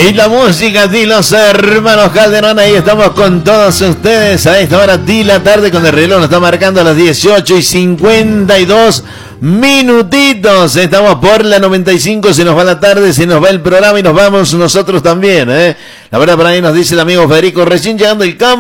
Y la música de los hermanos Calderón, ahí estamos con todos ustedes a esta hora de la tarde, con el reloj nos está marcando las 18:52 minutitos. Estamos por la 95, se nos va la tarde, se nos va el programa y nos vamos nosotros también, La verdad, por ahí nos dice el amigo Federico, recién llegando el campo.